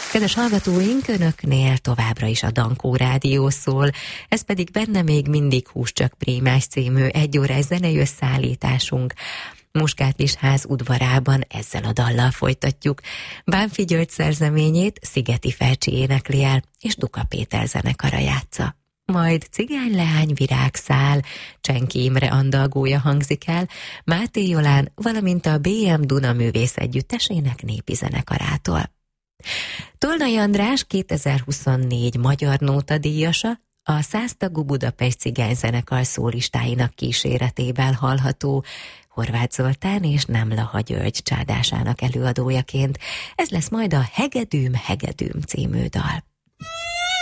Kedves hallgatóink, önöknél továbbra is a Dankó Rádió szól, ez pedig benne még mindig Hús csak Prémás című egyórás zenei összeállításunk. Muskátvizsház udvarában ezzel a dallal folytatjuk. Bánffy György szerzeményét Szigeti Fercsi énekli el, és Duka Péter zenekara játsza. Majd Cigány leány virágszál, Csenki Imre andalgója hangzik el, Máté Jolán, valamint a BM Duna Művész Együttesének népi zenekarától. Tolnai András 2024 magyar nótadíjasa, a 100 tagú Budapest cigányzenekar szólistáinak kíséretében hallható Horváth Zoltán és Nemlaha György csádásának előadójaként. Ez lesz majd a Hegedűm, Hegedűm című dal.